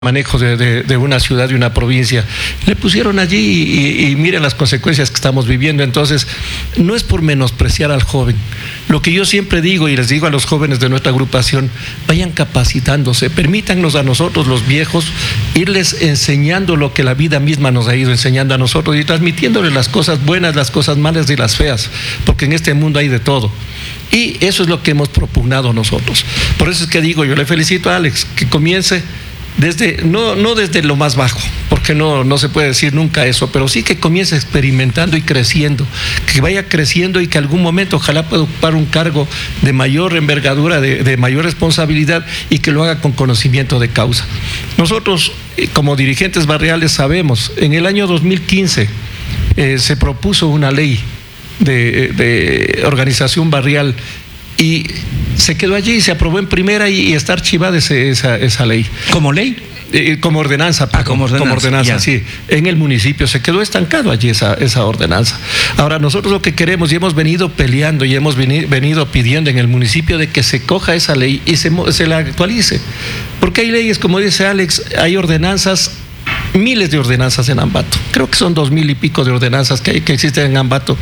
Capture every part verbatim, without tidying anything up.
manejo de, de, de una ciudad y una provincia, le pusieron allí y, y, y miren las consecuencias que estamos viviendo. Entonces, no es por menospreciar al joven. Lo que yo siempre digo y les digo a los jóvenes de nuestra agrupación, vayan capacitándose, permítanos a nosotros los viejos irles enseñando lo que la vida misma nos ha ido enseñando a nosotros y transmitiéndoles las cosas buenas, las cosas malas y las feas, porque en este mundo hay de todo. Y eso es lo que hemos propugnado nosotros. Por eso es que digo, yo le felicito a Alex, que comience desde, no, no desde lo más bajo, porque no, no se puede decir nunca eso, pero sí que comience experimentando y creciendo, que vaya creciendo y que algún momento ojalá pueda ocupar un cargo de mayor envergadura, de, de mayor responsabilidad y que lo haga con conocimiento de causa. Nosotros, como dirigentes barriales, sabemos, en el año dos mil quince eh, se propuso una ley de, de organización barrial y se quedó allí, se aprobó en primera y, y está archivada ese, esa, esa ley. ¿Como ley? Eh, como ordenanza, ah, como ordenanza, como ordenanza sí. En el municipio se quedó estancado allí esa, esa ordenanza. Ahora, nosotros lo que queremos y hemos venido peleando y hemos veni, venido pidiendo en el municipio de que se coja esa ley y se, se la actualice. Porque hay leyes, como dice Alex, hay ordenanzas, miles de ordenanzas en Ambato. Creo que son dos mil y pico de ordenanzas que, hay, que existen en Ambato.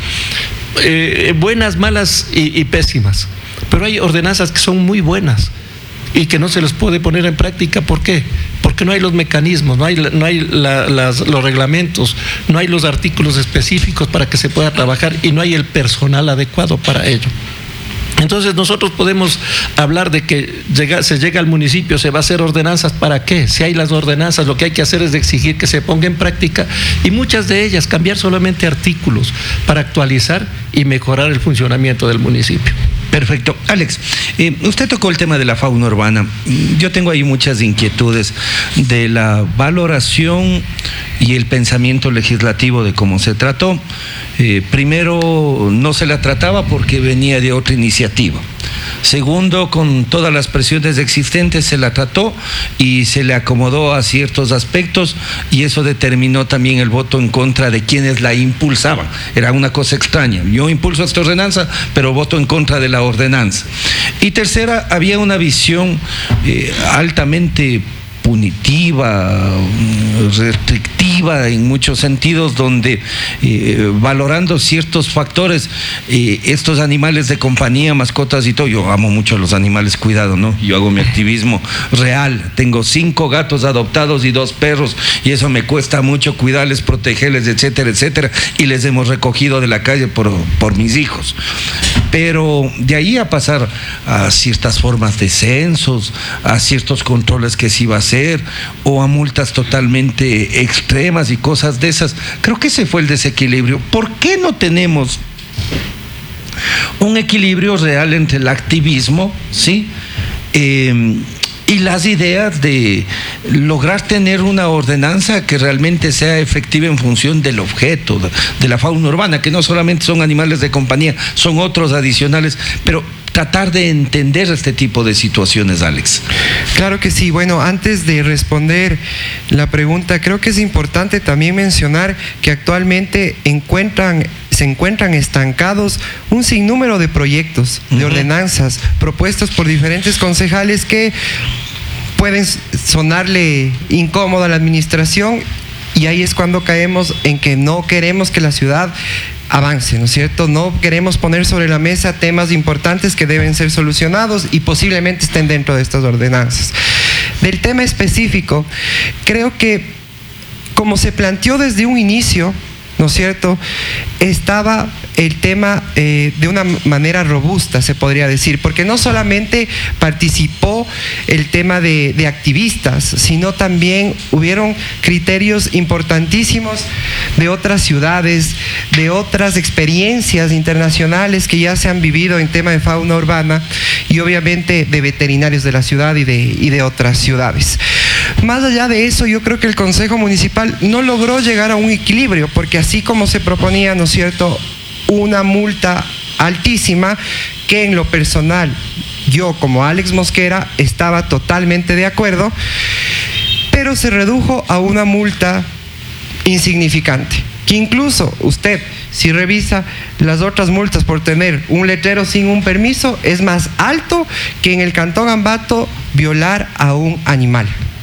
Eh, buenas, malas y, y pésimas. Pero hay ordenanzas que son muy buenas y que no se les puede poner en práctica. ¿Por qué? Porque no hay los mecanismos, no hay, no hay la, las, los reglamentos, no hay los artículos específicos para que se pueda trabajar y no hay el personal adecuado para ello. Entonces nosotros podemos hablar de que llega, se llega al municipio, se va a hacer ordenanzas, ¿para qué? Si hay las ordenanzas, lo que hay que hacer es exigir que se ponga en práctica y muchas de ellas cambiar solamente artículos para actualizar y mejorar el funcionamiento del municipio. Perfecto. Alex, eh, usted tocó el tema de la fauna urbana. Yo tengo ahí muchas inquietudes de la valoración y el pensamiento legislativo de cómo se trató. Eh, primero, no se la trataba porque venía de otra iniciativa. Segundo, con todas las presiones existentes se la trató y se le acomodó a ciertos aspectos y eso determinó también el voto en contra de quienes la impulsaban. Era una cosa extraña. Yo impulso esta ordenanza, pero voto en contra de la ordenanza. Y tercera, había una visión eh, altamente punitiva, restrictiva en muchos sentidos, donde eh, valorando ciertos factores, eh, estos animales de compañía, mascotas y todo, yo amo mucho a los animales, cuidado, ¿no? Yo hago mi activismo real, tengo cinco gatos adoptados y dos perros, y eso me cuesta mucho cuidarles, protegerles, etcétera, etcétera, y les hemos recogido de la calle por, por mis hijos. Pero de ahí a pasar a ciertas formas de censos, a ciertos controles que se iba a hacer, o a multas totalmente extremas y cosas de esas, creo que ese fue el desequilibrio. ¿Por qué no tenemos un equilibrio real entre el activismo, ¿sí? Eh, y las ideas de lograr tener una ordenanza que realmente sea efectiva en función del objeto, de la fauna urbana, que no solamente son animales de compañía, son otros adicionales, pero tratar de entender este tipo de situaciones, Alex? Claro que sí. Bueno, antes de responder la pregunta, creo que es importante también mencionar que actualmente encuentran, se encuentran estancados un sinnúmero de proyectos, de uh-huh. ordenanzas propuestos por diferentes concejales que pueden sonarle incómodo a la administración, y ahí es cuando caemos en que no queremos que la ciudad avance, ¿no es cierto? No queremos poner sobre la mesa temas importantes que deben ser solucionados y posiblemente estén dentro de estas ordenanzas. Del tema específico, creo que como se planteó desde un inicio, ¿no es cierto?, estaba el tema eh, de una manera robusta, se podría decir, porque no solamente participó el tema de, de activistas, sino también hubieron criterios importantísimos de otras ciudades, de otras experiencias internacionales que ya se han vivido en tema de fauna urbana y obviamente de veterinarios de la ciudad y de, y de otras ciudades. Más allá de eso, yo creo que el Consejo Municipal no logró llegar a un equilibrio, porque así como se proponía, ¿no es cierto?, una multa altísima, que en lo personal, yo como Alex Mosquera estaba totalmente de acuerdo, pero se redujo a una multa insignificante, que incluso usted, si revisa las otras multas por tener un letrero sin un permiso, es más alto que en el Cantón Ambato violar a un animal.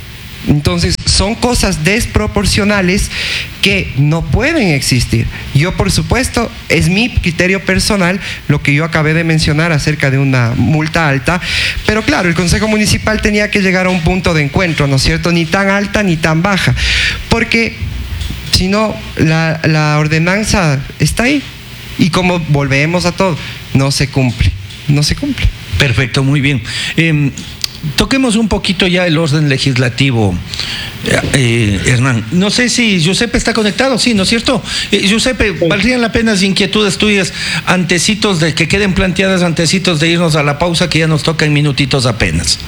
Entonces, son cosas desproporcionales que no pueden existir. Yo, por supuesto, es mi criterio personal lo que yo acabé de mencionar acerca de una multa alta, pero claro, el Consejo Municipal tenía que llegar a un punto de encuentro, ¿no es cierto? Ni tan alta ni tan baja, porque si no, la, la ordenanza está ahí y como volvemos a todo, no se cumple, no se cumple. Perfecto, muy bien. Eh, Toquemos un poquito ya el orden legislativo, eh, Hernán. No sé si Giuseppe está conectado, sí, ¿no es cierto? Eh, Giuseppe, ¿valdrían la pena inquietudes tuyas antecitos de que queden planteadas antecitos de irnos a la pausa que ya nos toca en minutitos apenas?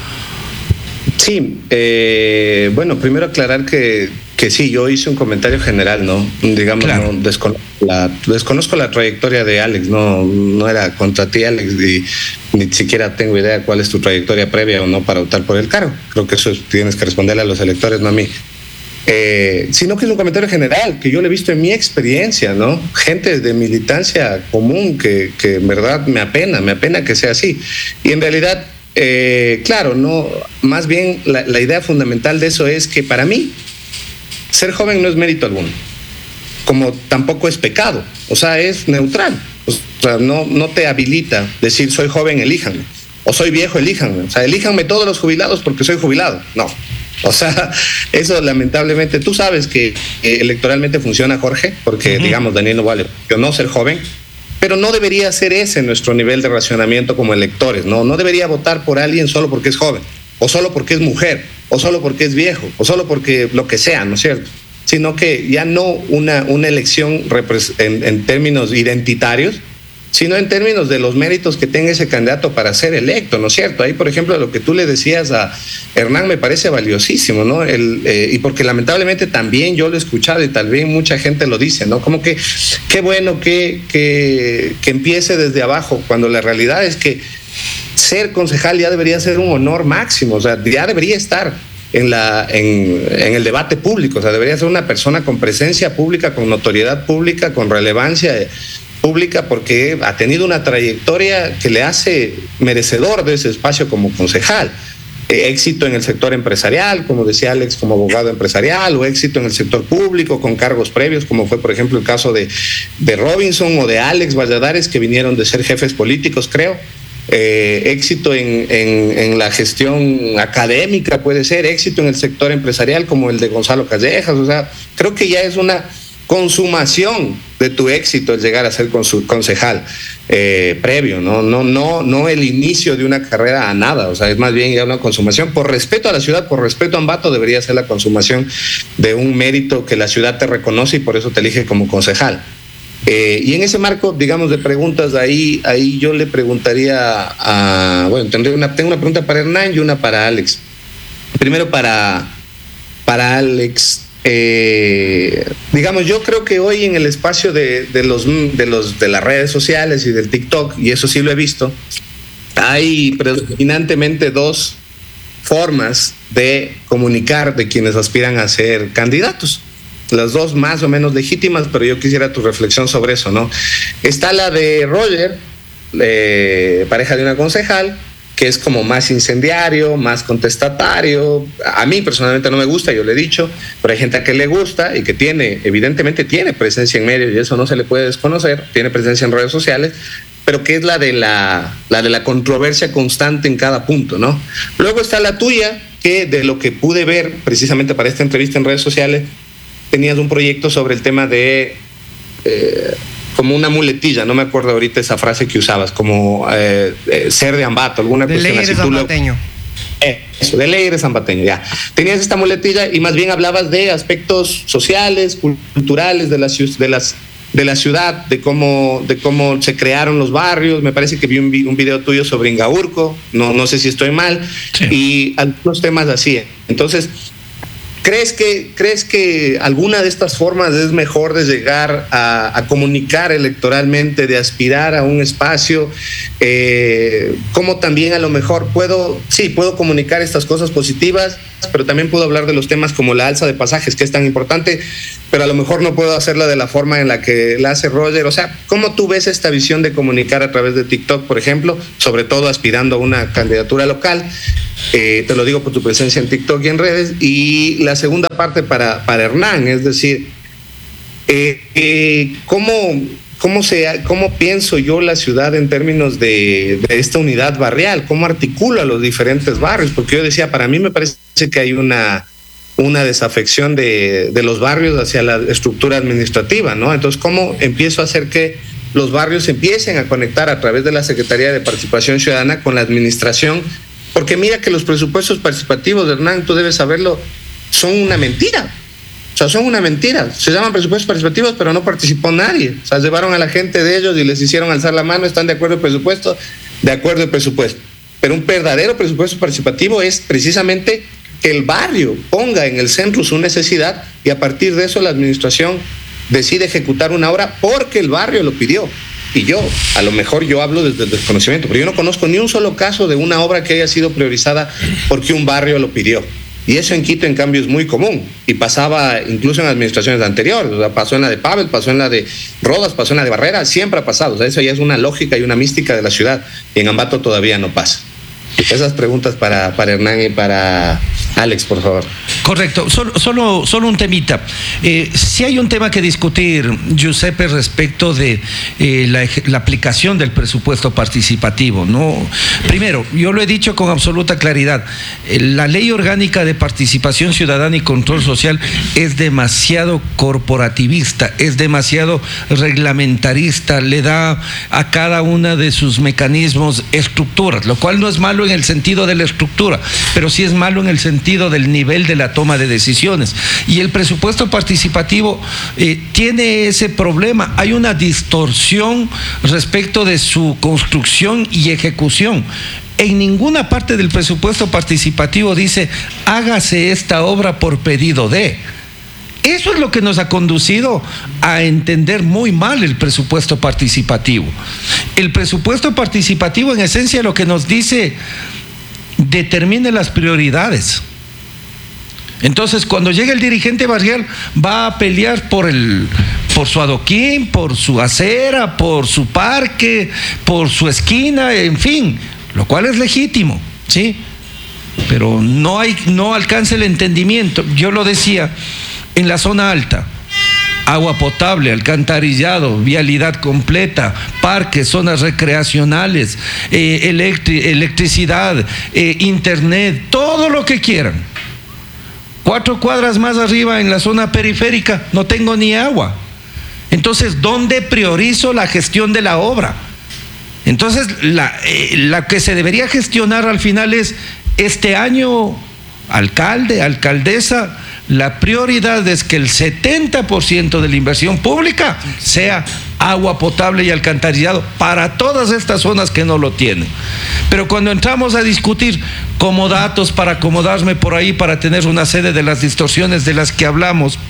Sí, eh, bueno, primero aclarar que, que sí, yo hice un comentario general, ¿no? Digamos, claro. no, desconozco, la, desconozco la trayectoria de Alex, no, no era contra ti, Alex, y ni siquiera tengo idea cuál es tu trayectoria previa o no para optar por el cargo. Creo que eso tienes que responderle a los electores, no a mí. Eh, sino que es un comentario general que yo le he visto en mi experiencia, ¿no? Gente de militancia común que, que en verdad me apena, me apena que sea así. Y en realidad, eh, claro, no, más bien la, la idea fundamental de eso es que para mí ser joven no es mérito alguno, como tampoco es pecado, o sea, es neutral. O sea, no, no te habilita decir soy joven, elíjanme, o soy viejo, elíjanme, o sea, elíjanme todos los jubilados porque soy jubilado. No, o sea, eso lamentablemente, tú sabes que eh, electoralmente funciona, Jorge, porque uh-huh. digamos, Daniel no vale, yo no ser joven, pero no debería ser ese nuestro nivel de racionamiento como electores, no, no debería votar por alguien solo porque es joven, o solo porque es mujer, o solo porque es viejo, o solo porque lo que sea, ¿no es cierto? Sino que ya no una, una elección en, en términos identitarios, sino en términos de los méritos que tenga ese candidato para ser electo, ¿no es cierto? Ahí, por ejemplo, lo que tú le decías a Hernán me parece valiosísimo, ¿no? El, eh, y porque lamentablemente también yo lo he escuchado y tal vez mucha gente lo dice, ¿no? Como que qué bueno que, que, que empiece desde abajo, cuando la realidad es que ser concejal ya debería ser un honor máximo, o sea, ya debería estar en, la, en, en el debate público, o sea, debería ser una persona con presencia pública, con notoriedad pública, con relevancia pública, porque ha tenido una trayectoria que le hace merecedor de ese espacio como concejal. Eh, éxito en el sector empresarial, como decía Alex, como abogado empresarial, o éxito en el sector público con cargos previos, como fue, por ejemplo, el caso de, de Robinson o de Alex Valladares, que vinieron de ser jefes políticos, creo. Eh, éxito en, en, en la gestión académica, puede ser, éxito en el sector empresarial como el de Gonzalo Callejas. O sea, creo que ya es una consumación de tu éxito el llegar a ser concejal eh, previo, ¿no? No, no, no el inicio de una carrera a nada, o sea, es más bien ya una consumación. Por respeto a la ciudad, por respeto a Ambato, debería ser la consumación de un mérito que la ciudad te reconoce y por eso te elige como concejal. Eh, y en ese marco, digamos, de preguntas, ahí, ahí yo le preguntaría a, bueno, tendré una, tengo una pregunta para Hernán y una para Alex. Primero para, para Alex. Eh, digamos, yo creo que hoy en el espacio de, de, los, de, los, de las redes sociales y del TikTok, y eso sí lo he visto, hay predominantemente dos formas de comunicar de quienes aspiran a ser candidatos. Las dos más o menos legítimas, pero yo quisiera tu reflexión sobre eso, ¿no? Está la de Roger, eh, pareja de una concejal, que es como más incendiario, más contestatario. A mí personalmente no me gusta, yo le he dicho, pero hay gente a que le gusta y que tiene, evidentemente tiene presencia en medios y eso no se le puede desconocer, tiene presencia en redes sociales, pero que es la de la, la de la controversia constante en cada punto, ¿no? Luego está la tuya, que de lo que pude ver precisamente para esta entrevista en redes sociales, tenías un proyecto sobre el tema de... Eh, como una muletilla, no me acuerdo ahorita esa frase que usabas, como eh, eh, ser de Ambato, alguna de cuestión ley así. Eres ambateño. Eh, eso, de ley eres ambateño, ya. Tenías esta muletilla y más bien hablabas de aspectos sociales, culturales de la, de las, de la ciudad, de cómo, de cómo se crearon los barrios. Me parece que vi un, un video tuyo sobre Ingaurco, no, no sé si estoy mal, sí. Y algunos temas así. Entonces, ¿Crees que, ¿Crees que alguna de estas formas es mejor de llegar a, a comunicar electoralmente, de aspirar a un espacio? Eh, ¿Cómo también a lo mejor puedo, sí, puedo comunicar estas cosas positivas pero también puedo hablar de los temas como la alza de pasajes, que es tan importante, pero a lo mejor no puedo hacerla de la forma en la que la hace Roger. O sea, ¿cómo tú ves esta visión de comunicar a través de TikTok, por ejemplo, sobre todo aspirando a una candidatura local? Eh, te lo digo por tu presencia en TikTok y en redes. Y la segunda parte para, para Hernán, es decir, eh, eh, ¿cómo... ¿Cómo, se, ¿Cómo pienso yo la ciudad en términos de, de esta unidad barrial? ¿Cómo articula los diferentes barrios? Porque yo decía, para mí me parece que hay una, una desafección de, de los barrios hacia la estructura administrativa, ¿no? Entonces, ¿cómo empiezo a hacer que los barrios empiecen a conectar a través de la Secretaría de Participación Ciudadana con la administración? Porque mira que los presupuestos participativos, Hernán, tú debes saberlo, son una mentira. O sea, son una mentira. Se llaman presupuestos participativos, pero no participó nadie. O sea, llevaron a la gente de ellos y les hicieron alzar la mano, están de acuerdo el presupuesto, de acuerdo el presupuesto. Pero un verdadero presupuesto participativo es precisamente que el barrio ponga en el centro su necesidad y a partir de eso la administración decide ejecutar una obra porque el barrio lo pidió. Y yo, a lo mejor yo hablo desde el desconocimiento, pero yo no conozco ni un solo caso de una obra que haya sido priorizada porque un barrio lo pidió. Y eso en Quito, en cambio, es muy común. Y pasaba incluso en administraciones anteriores. O sea, pasó en la de Pavel, pasó en la de Rodas, pasó en la de Barrera. Siempre ha pasado. O sea, eso ya es una lógica y una mística de la ciudad. Y en Ambato todavía no pasa. Esas preguntas para, para Hernán y para Alex, por favor. Correcto. Solo, solo, solo un temita. Eh, si hay un tema que discutir, Giuseppe, respecto de eh, la, la aplicación del presupuesto participativo, ¿no? Primero, yo lo he dicho con absoluta claridad, eh, la Ley Orgánica de Participación Ciudadana y Control Social es demasiado corporativista, es demasiado reglamentarista, le da a cada una de sus mecanismos estructuras, lo cual no es malo en el sentido de la estructura, pero sí es malo en el sentido del nivel de la toma de decisiones. Y el presupuesto participativo eh, tiene ese problema. Hay una distorsión respecto de su construcción y ejecución. En ninguna parte del presupuesto participativo dice, hágase esta obra por pedido de. Eso es lo que nos ha conducido a entender muy mal el presupuesto participativo. El presupuesto participativo, en esencia, lo que nos dice, determine las prioridades. Entonces, cuando llega el dirigente barrial, va a pelear por el, por su adoquín, por su acera, por su parque, por su esquina, en fin, lo cual es legítimo, ¿sí? Pero no hay, no alcanza el entendimiento. Yo lo decía, en la zona alta, agua potable, alcantarillado, vialidad completa, parques, zonas recreacionales, eh, electri- electricidad, eh, internet, todo lo que quieran. Cuatro cuadras más arriba, en la zona periférica, no tengo ni agua. Entonces, ¿dónde priorizo la gestión de la obra? Entonces, la, eh, la que se debería gestionar al final es, este año, alcalde, alcaldesa, la prioridad es que el setenta por ciento de la inversión pública sea agua potable y alcantarillado para todas estas zonas que no lo tienen. Pero cuando entramos a discutir como datos para acomodarme por ahí, para tener una sede de las distorsiones de las que hablamos,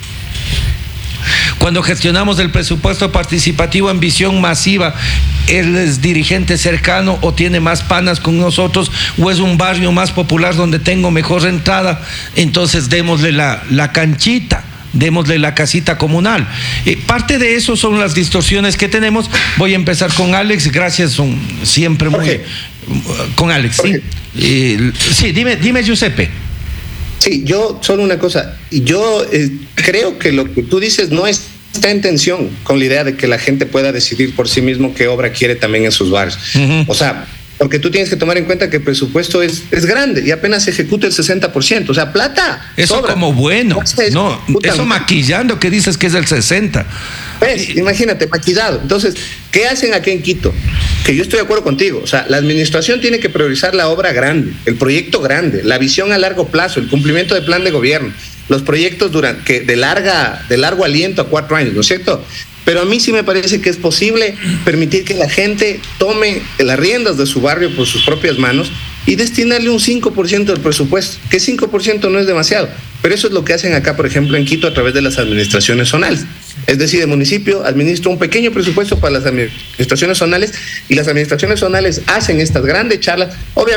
cuando gestionamos el presupuesto participativo en visión masiva, él es dirigente cercano o tiene más panas con nosotros o es un barrio más popular donde tengo mejor entrada, entonces démosle la, la canchita, démosle la casita comunal. Eh, parte de eso son las distorsiones que tenemos. Voy a empezar con Alex, gracias, son siempre muy... Okay. Con Alex, Okay. ¿sí? Eh, sí, dime, dime Giuseppe. Sí, yo solo una cosa, yo eh, creo que lo que tú dices no es, está en tensión con la idea de que la gente pueda decidir por sí mismo qué obra quiere también en sus barrios. Uh-huh. O sea, porque tú tienes que tomar en cuenta que el presupuesto es, es grande y apenas se ejecuta el sesenta por ciento, o sea, plata. Eso sobra. Como bueno, no, eso maquillando que dices que es el sesenta. Pues, imagínate, maquillado. Entonces, ¿qué hacen aquí en Quito? Que yo estoy de acuerdo contigo. O sea, la administración tiene que priorizar la obra grande, el proyecto grande, la visión a largo plazo, el cumplimiento del plan de gobierno, los proyectos durante, que de, larga, de largo aliento a cuatro años, ¿no es cierto? Pero a mí sí me parece que es posible permitir que la gente tome las riendas de su barrio por sus propias manos y destinarle un cinco por ciento del presupuesto, que cinco por ciento no es demasiado, pero eso es lo que hacen acá, por ejemplo, en Quito a través de las administraciones zonales. Es decir, el municipio administra un pequeño presupuesto para las administraciones zonales y las administraciones zonales hacen estas grandes charlas, obviamente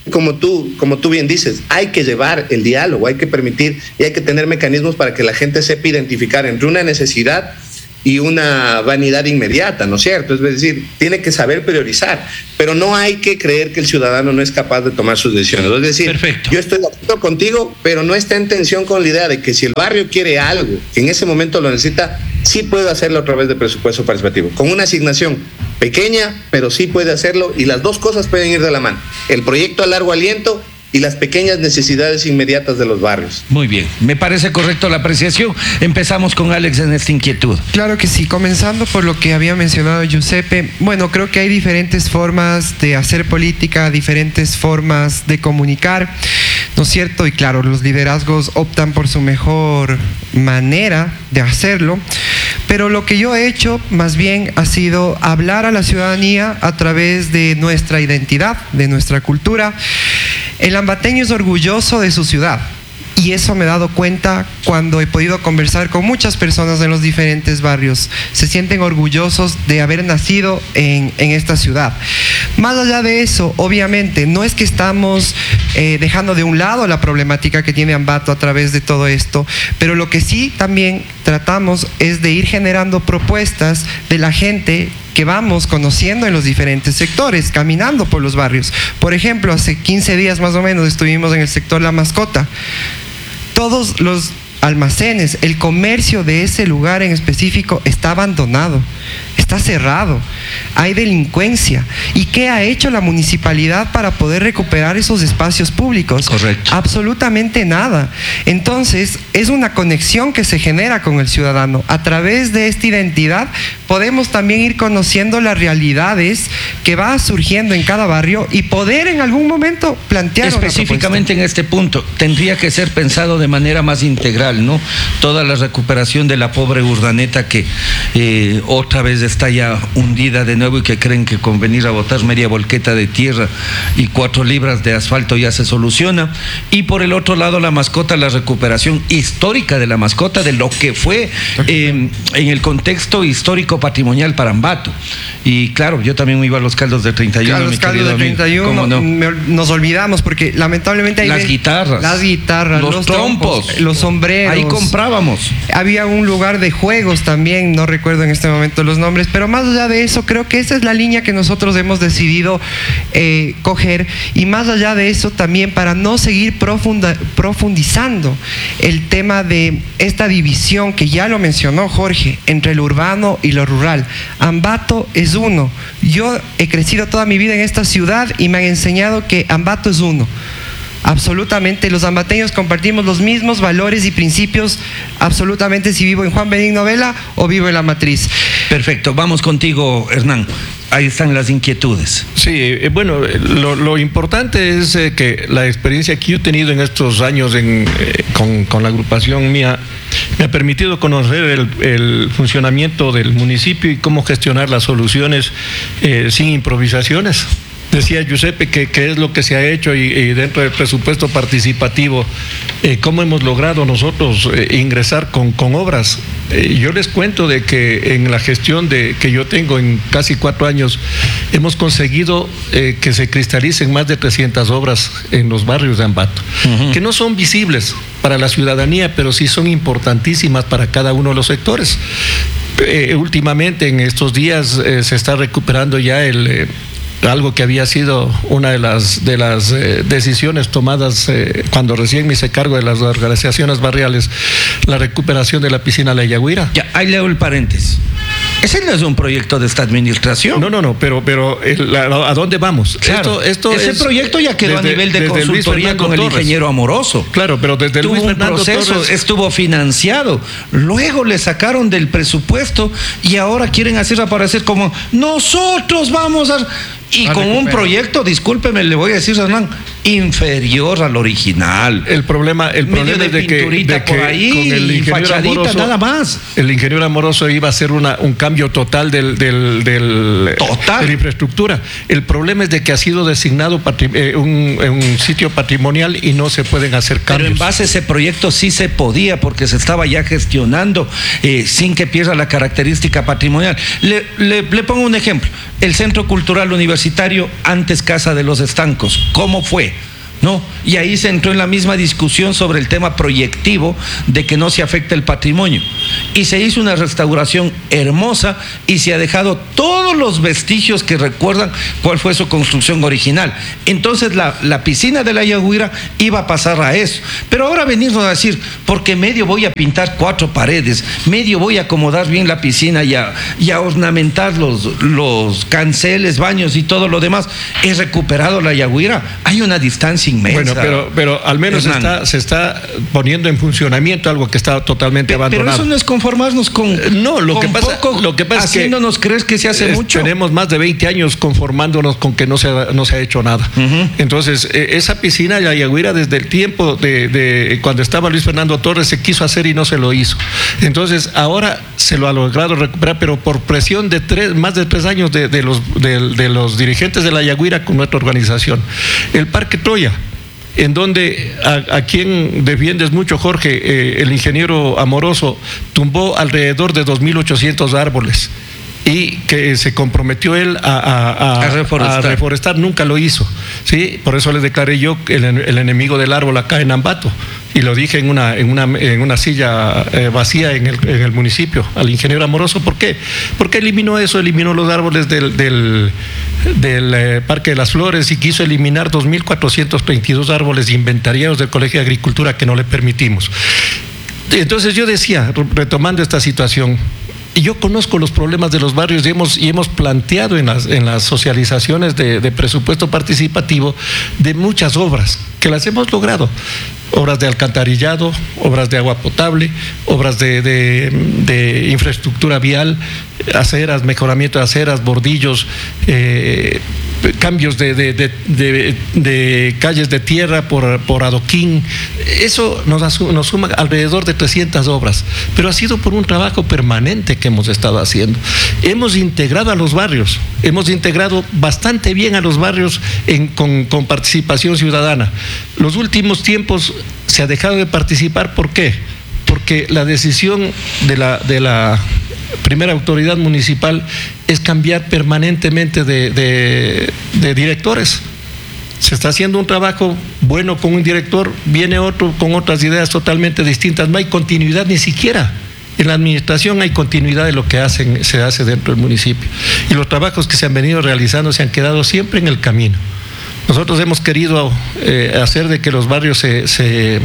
como tú, como tú bien dices, hay que llevar el diálogo, hay que permitir y hay que tener mecanismos para que la gente sepa identificar entre una necesidad y una vanidad inmediata, ¿no es cierto? Es decir, tiene que saber priorizar, pero no hay que creer que el ciudadano no es capaz de tomar sus decisiones. Es decir, perfecto, yo estoy de acuerdo contigo, pero no está en tensión con la idea de que si el barrio quiere algo, que en ese momento lo necesita, sí puede hacerlo a través de presupuesto participativo, con una asignación pequeña, pero sí puede hacerlo, y las dos cosas pueden ir de la mano. El proyecto a largo aliento y las pequeñas necesidades inmediatas de los barrios. Muy bien, me parece correcto la apreciación. Empezamos con Alex en esta inquietud. Claro que sí, comenzando por lo que había mencionado Giuseppe. Bueno, creo que hay diferentes formas de hacer política, diferentes formas de comunicar, ¿no es cierto? Y claro, los liderazgos optan por su mejor manera de hacerlo, pero lo que yo he hecho más bien ha sido hablar a la ciudadanía a través de nuestra identidad, de nuestra cultura. El ambateño es orgulloso de su ciudad, y eso me he dado cuenta cuando he podido conversar con muchas personas en los diferentes barrios. Se sienten orgullosos de haber nacido en, en esta ciudad. Más allá de eso, obviamente, no es que estamos eh, dejando de un lado la problemática que tiene Ambato a través de todo esto, pero lo que sí también tratamos es de ir generando propuestas de la gente que vamos conociendo en los diferentes sectores, caminando por los barrios. Por ejemplo, hace quince días más o menos estuvimos en el sector La Mascota. Todos los almacenes, el comercio de ese lugar en específico está abandonado, está cerrado, hay delincuencia. ¿Y qué ha hecho la municipalidad para poder recuperar esos espacios públicos? Correcto. Absolutamente nada. Entonces, es una conexión que se genera con el ciudadano. A través de esta identidad podemos también ir conociendo las realidades que va surgiendo en cada barrio y poder en algún momento plantear específicamente en este punto. Tendría que ser pensado de manera más integral, ¿no? Toda la recuperación de la pobre Urdaneta que eh, otra vez está ya hundida de nuevo y que creen que con venir a botar media volqueta de tierra y cuatro libras de asfalto ya se soluciona. Y por el otro lado, La Mascota, la recuperación histórica de La Mascota, de lo que fue eh, en el contexto histórico patrimonial para Ambato. Y claro, yo también me iba a los caldos de treinta y uno. A los caldos de treinta y uno, no? me, nos olvidamos porque lamentablemente hay las ven, guitarras, las guitarras, los, los trompos, trompos, los sombreros. Ahí comprábamos. Había un lugar de juegos también, no recuerdo en este momento los nombres, pero más allá de eso, creo que esa es la línea que nosotros hemos decidido eh, coger, y más allá de eso también para no seguir profunda, profundizando el tema de esta división que ya lo mencionó Jorge, entre lo urbano y lo rural. Ambato es uno. Yo he crecido toda mi vida en esta ciudad y me han enseñado que Ambato es uno. Absolutamente, los ambateños compartimos los mismos valores y principios, absolutamente, si vivo en Juan Benigno Vela o vivo en La Matriz. Perfecto, vamos contigo, Hernán. Ahí están las inquietudes. Sí, eh, bueno, lo, lo importante es eh, que la experiencia que yo he tenido en estos años en, eh, con, con la agrupación mía me ha permitido conocer el, el funcionamiento del municipio y cómo gestionar las soluciones eh, sin improvisaciones. Decía Giuseppe que, que es lo que se ha hecho y, y dentro del presupuesto participativo, eh, cómo hemos logrado nosotros eh, ingresar con, con obras. Eh, yo les cuento de que en la gestión de, que yo tengo en casi cuatro años, hemos conseguido eh, que se cristalicen más de trescientas obras en los barrios de Ambato, uh-huh. que no son visibles para la ciudadanía, pero sí son importantísimas para cada uno de los sectores. Eh, últimamente, en estos días, eh, se está recuperando ya el... Eh, algo que había sido una de las de las eh, decisiones tomadas eh, cuando recién me hice cargo de las organizaciones barriales, la recuperación de la piscina La Yagüira. Ya, ahí leo el paréntesis. Ese no es un proyecto de esta administración. No, no, no, pero, pero el, la, ¿a dónde vamos? Claro, esto, esto ese es, proyecto ya quedó desde, a nivel de consultoría con el Torres. Ingeniero Amoroso. Claro, pero desde Tuvo Luis un Fernando proceso, Torres estuvo financiado. Luego le sacaron del presupuesto y ahora quieren hacer aparecer como nosotros vamos a... Y con un proyecto, discúlpeme, le voy a decir, Hernán, inferior al original. El problema, el problema es de que, de que por ahí, con el ingeniero Amoroso, nada más. El ingeniero Amoroso iba a hacer una, un cambio total del, del, del total. de la infraestructura. El problema es de que ha sido designado patri, eh, un, un sitio patrimonial y no se pueden hacer cambios. Pero en base a ese proyecto sí se podía, porque se estaba ya gestionando eh, sin que pierda la característica patrimonial. Le, le, le pongo un ejemplo. El Centro Cultural Universitario, antes Casa de los Estancos, ¿cómo fue? ¿no? Y ahí se entró en la misma discusión sobre el tema proyectivo de que no se afecte el patrimonio. Y se hizo una restauración hermosa y se ha dejado todos los vestigios que recuerdan cuál fue su construcción original. Entonces la, la piscina de la Yaguira iba a pasar a eso. Pero ahora venirnos a decir, porque medio voy a pintar cuatro paredes, medio voy a acomodar bien la piscina y a, y a ornamentar los, los canceles, baños y todo lo demás, he recuperado la Yaguira. Hay una distancia inmensa. Bueno, pero, pero al menos está, se está poniendo en funcionamiento algo que está totalmente pero, abandonado. Pero eso no es conformarnos con, no, lo con que pasa, poco, lo que pasa haciéndonos es que creer que se hace es, mucho. Tenemos más de veinte años conformándonos con que no se ha, no se ha hecho nada. Uh-huh. Entonces, eh, esa piscina, la Yaguira, desde el tiempo de, de cuando estaba Luis Fernando Torres, se quiso hacer y no se lo hizo. Entonces, ahora se lo ha logrado recuperar, pero por presión de tres, más de tres años de, de, los, de, de los dirigentes de la Yaguira con nuestra organización. El Parque Troya, en donde a, a quien defiendes mucho, Jorge, eh, el ingeniero Amoroso tumbó alrededor de dos mil ochocientos árboles y que se comprometió él a, a, a, a, reforestar. a reforestar, nunca lo hizo, ¿sí? Por eso le declaré yo el, el enemigo del árbol acá en Ambato, y lo dije en una, en una, en una silla eh, vacía en el, en el municipio, al ingeniero Amoroso. ¿Por qué? Porque eliminó eso, eliminó los árboles del, del, del eh, Parque de las Flores y quiso eliminar dos mil cuatrocientos treinta y dos árboles inventariados del Colegio de Agricultura que no le permitimos. Entonces yo decía, retomando esta situación, y yo conozco los problemas de los barrios y hemos, y hemos planteado en las, en las socializaciones de, de presupuesto participativo de muchas obras que las hemos logrado. Obras de alcantarillado, obras de agua potable, obras de, de, de infraestructura vial, aceras, mejoramiento de aceras, bordillos, eh, cambios de, de, de, de, de calles de tierra por, por adoquín. Eso nos, nos suma alrededor de trescientas obras, pero ha sido por un trabajo permanente que hemos estado haciendo. Hemos integrado a los barrios, hemos integrado bastante bien a los barrios en, con, con participación ciudadana. Los últimos tiempos se ha dejado de participar. ¿Por qué? Porque la decisión de la, de la primera autoridad municipal es cambiar permanentemente de, de, de directores. Se está haciendo un trabajo bueno con un director, viene otro con otras ideas totalmente distintas. No hay continuidad ni siquiera. En la administración hay continuidad de lo que hacen, se hace dentro del municipio. Y los trabajos que se han venido realizando se han quedado siempre en el camino. Nosotros hemos querido eh, hacer de que los barrios se, se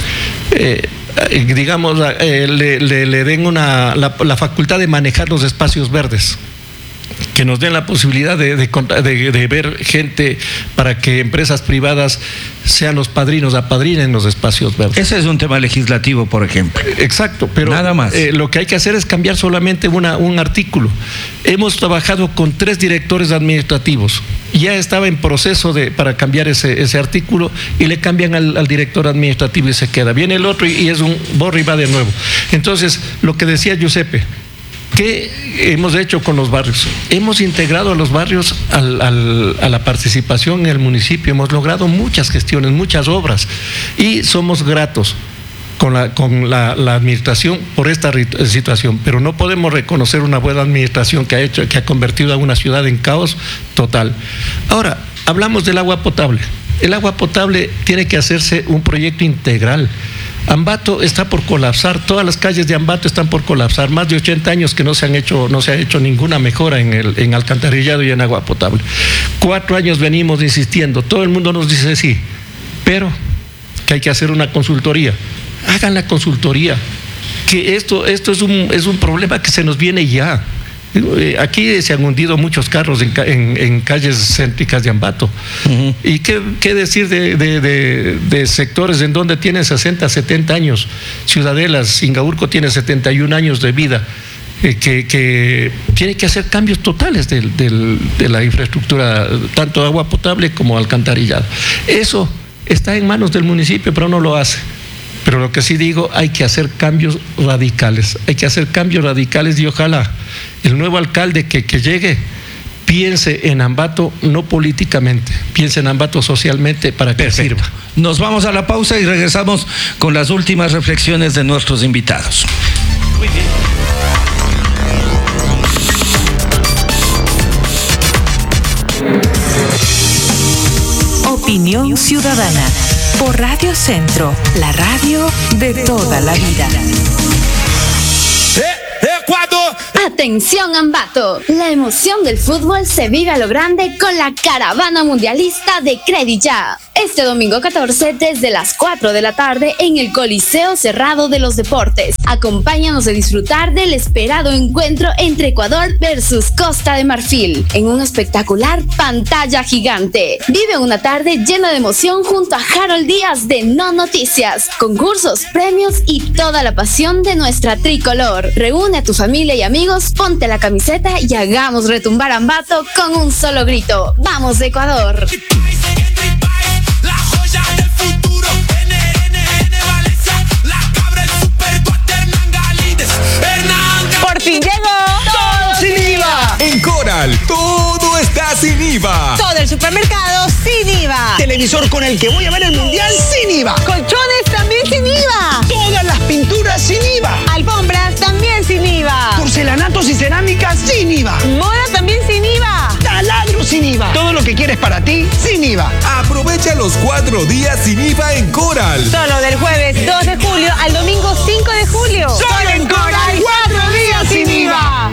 eh, digamos, eh, le, le, le den una, la, la facultad de manejar los espacios verdes, que nos den la posibilidad de, de, de, de ver gente para que empresas privadas sean los padrinos, apadrinen los espacios verdes. Ese es un tema legislativo, por ejemplo. Exacto, pero nada más. Eh, lo que hay que hacer es cambiar solamente una, un artículo. Hemos trabajado con tres directores administrativos. Ya estaba en proceso de, para cambiar ese, ese artículo y le cambian al, al director administrativo y se queda. Viene el otro y, y es un borra y va de nuevo. Entonces, lo que decía Giuseppe, ¿qué hemos hecho con los barrios? Hemos integrado a los barrios al, al, a la participación en el municipio, hemos logrado muchas gestiones, muchas obras y somos gratos con la, con la, la administración por esta situación, pero no podemos reconocer una buena administración que ha hecho, que ha convertido a una ciudad en caos total. Ahora, hablamos del agua potable. El agua potable tiene que hacerse un proyecto integral. Ambato está por colapsar, todas las calles de Ambato están por colapsar, más de ochenta años que no se han hecho, no se ha hecho ninguna mejora en el en alcantarillado y en agua potable. Cuatro años venimos insistiendo, todo el mundo nos dice sí, pero que hay que hacer una consultoría. Hagan la consultoría, que esto, esto es un, es un problema que se nos viene ya. Aquí se han hundido muchos carros en, en, en calles céntricas de Ambato. Uh-huh. ¿Y qué, qué decir de, de, de, de sectores en donde tienen sesenta, setenta años? Ciudadelas, Singaurco tiene setenta y un años de vida. Eh, que, que tiene que hacer cambios totales de, de, de la infraestructura, tanto agua potable como alcantarillado. Eso está en manos del municipio, pero no lo hace. Pero lo que sí digo, hay que hacer cambios radicales, hay que hacer cambios radicales y ojalá el nuevo alcalde que, que llegue piense en Ambato no políticamente, piense en Ambato socialmente para que Perfecto. sirva. Nos vamos a la pausa y regresamos con las últimas reflexiones de nuestros invitados. Muy bien. Opinión Ciudadana. Por Radio Centro, la radio de toda la vida. Atención Ambato, la emoción del fútbol se vive a lo grande con la caravana mundialista de Credit Ya. Este domingo catorce desde las cuatro de la tarde en el Coliseo Cerrado de los Deportes. Acompáñanos a disfrutar del esperado encuentro entre Ecuador versus Costa de Marfil en un espectacular pantalla gigante. Vive una tarde llena de emoción junto a Harold Díaz de No Noticias, concursos, premios y toda la pasión de nuestra tricolor. Reúne a tu familia y amigos, ponte la camiseta y hagamos retumbar a Ambato con un solo grito. ¡Vamos de Ecuador! ¡Por fin llegó! ¡Todo sin I V A! En Coral, todo está sin I V A. Todo el supermercado sin I V A. Televisor con el que voy a ver el mundial sin I V A. Colchones también sin I V A. Todas las pinturas sin I V A. Alfombras también sin I V A. Porcelanatos y cerámicas sin I V A. Moda también sin I V A. Taladros sin I V A. Todo lo que quieres para ti sin I V A. Aprovecha los cuatro días sin I V A en Coral. Solo del jueves dos de julio al domingo cinco de julio. Solo en Coral, cuatro días sin I V A.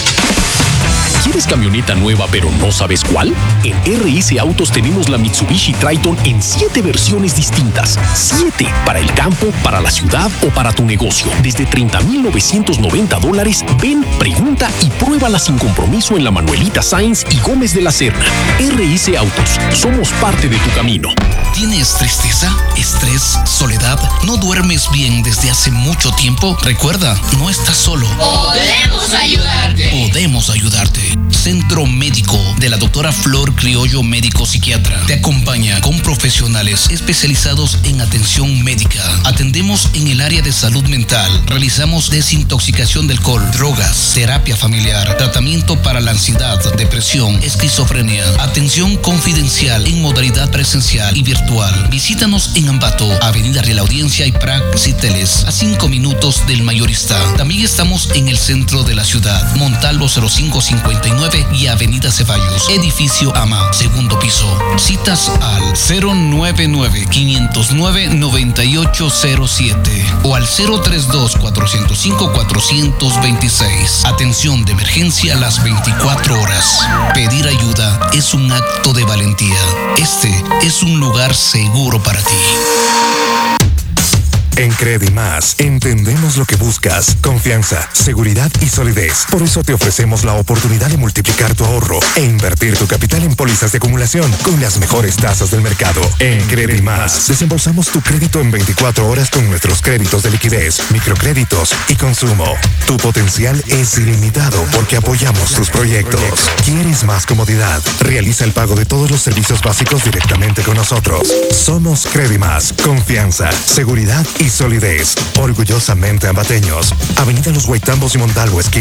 ¿Quieres camioneta nueva pero no sabes cuál? En R I C Autos tenemos la Mitsubishi Triton en siete versiones distintas. Siete para el campo, para la ciudad o para tu negocio. Desde treinta mil novecientos noventa dólares. Ven, pregunta y pruébala sin compromiso en la Manuelita Sáenz y Gómez de la Serna. R I C Autos. Somos parte de tu camino. ¿Tienes tristeza, estrés, soledad? ¿No duermes bien desde hace mucho tiempo? Recuerda, no estás solo. Podemos ayudarte. Podemos ayudarte. Centro Médico de la doctora Flor Criollo, médico psiquiatra. Te acompaña con profesionales especializados en atención médica. Atendemos en el área de salud mental. Realizamos desintoxicación del alcohol, drogas, terapia familiar, tratamiento para la ansiedad, depresión, esquizofrenia. Atención confidencial en modalidad presencial y virtual. Visítanos en Ambato, Avenida Real Audiencia y Prat Citeles, a cinco minutos del Mayorista. También estamos en el centro de la ciudad, Montalvo cero cinco cincuenta y nueve y Avenida Ceballos, edificio AMA, segundo piso. Citas al cero nueve nueve, cinco cero nueve, nueve ocho cero siete o al cero tres dos, cuatro cero cinco, cuatro dos seis. Atención de emergencia a las veinticuatro horas. Pedir ayuda es un acto de valentía. Este es un lugar seguro para ti. En Credimás entendemos lo que buscas: confianza, seguridad y solidez. Por eso te ofrecemos la oportunidad de multiplicar tu ahorro e invertir tu capital en pólizas de acumulación con las mejores tasas del mercado. En Credimás desembolsamos tu crédito en veinticuatro horas con nuestros créditos de liquidez, microcréditos y consumo. Tu potencial es ilimitado porque apoyamos tus proyectos. ¿Quieres más comodidad? Realiza el pago de todos los servicios básicos directamente con nosotros. Somos Credimás. Confianza, seguridad y solidez. Orgullosamente ambateños. Avenida Los Guaitambos y Montalvo, esquina